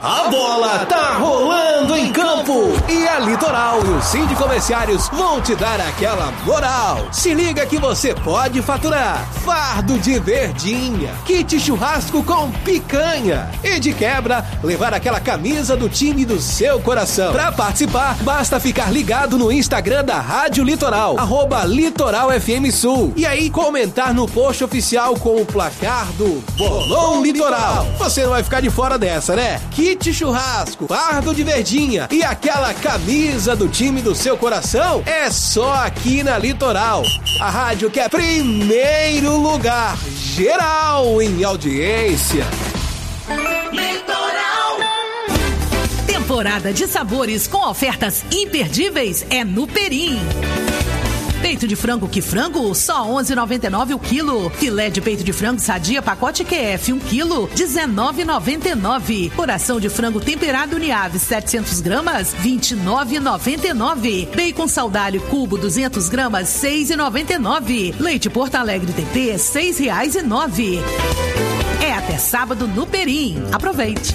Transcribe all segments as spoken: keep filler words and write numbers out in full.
A bola tá rolando em campo e a Litoral e o Sind Comerciários vão te dar aquela moral. Se liga que você pode faturar fardo de verdinha, kit churrasco com picanha e de quebra levar aquela camisa do time do seu coração. Pra participar, basta ficar ligado no Instagram da Rádio Litoral, arroba Litoral F M Sul, e aí comentar no post oficial com o placar do Bolão Litoral. Você não vai ficar de fora dessa, né? Kit churrasco, fardo de verdinha e aquela camisa do time do seu coração é só aqui na Litoral. A rádio que é primeiro lugar geral em audiência. Litoral. Temporada de sabores com ofertas imperdíveis é no Perim. Peito de frango que frango, só onze reais e noventa e nove centavos o quilo. Filé de peito de frango sadia, pacote Q F, um quilo, dezenove reais e noventa e nove centavos. Coração de frango temperado Uniave, setecentos gramas, vinte e nove reais e noventa e nove centavos. Bacon saudalho cubo, duzentas gramas, seis reais e noventa e nove centavos. Leite Porto Alegre T P, seis reais e nove centavos. É até sábado no Perim. Aproveite.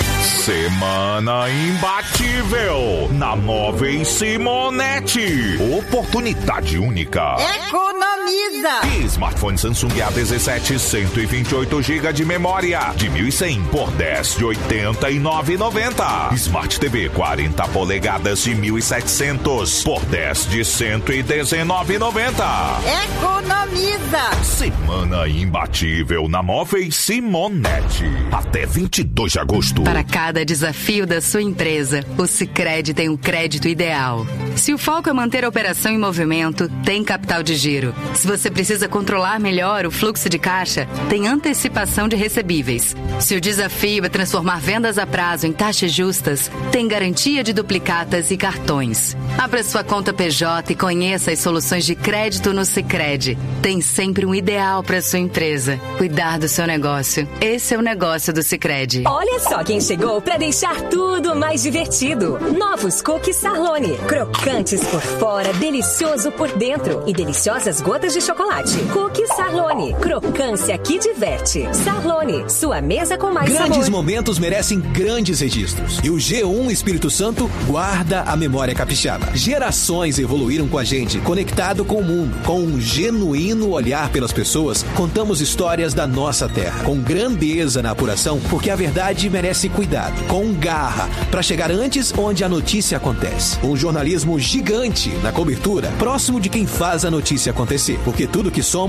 Semana imbatível na Móveis Simonetti. Oportunidade única. Economiza! Smartphone Samsung A dezessete, cento e vinte e oito gigabytes de memória de mil e cem por dez de oitenta e nove reais e noventa centavos. Smart T V quarenta polegadas de mil e setecentos por dez de cento e dezenove reais e noventa centavos. Economiza! Semana imbatível na Móveis Simonetti. Até vinte e dois de agosto. Para cada desafio da sua empresa, o Sicredi tem o crédito ideal. Se o foco é manter a operação em movimento, tem capital de giro. Se você precisa controlar melhor o fluxo de caixa, tem antecipação de recebíveis. Se o desafio é transformar vendas a prazo em taxas justas, tem garantia de duplicatas e cartões. Abra sua conta P J e conheça as soluções de crédito no Sicredi. Tem sempre um ideal para sua empresa. Cuidar do seu negócio. Esse é o negócio do Sicredi. Olha só quem chegou para deixar tudo mais divertido. Novos cookies Sarlone. Crocantes por fora, delicioso por dentro. E deliciosas gotas de chocolate. Cookies Sarlone. Crocância que diverte. Sarlone, sua mesa com mais sabor. Grandes momentos merecem grandes registros. E o G um Espírito Santo guarda a memória capixaba. Gerações evoluíram com a gente, conectado com o mundo. Com um genuíno olhar pelas pessoas, contamos histórias da nossa terra. Com grandeza na apuração, porque a verdade merece cuidado. Com garra, para chegar antes onde a notícia acontece. Um jornalismo gigante na cobertura, próximo de quem faz a notícia acontecer. Porque tudo que somos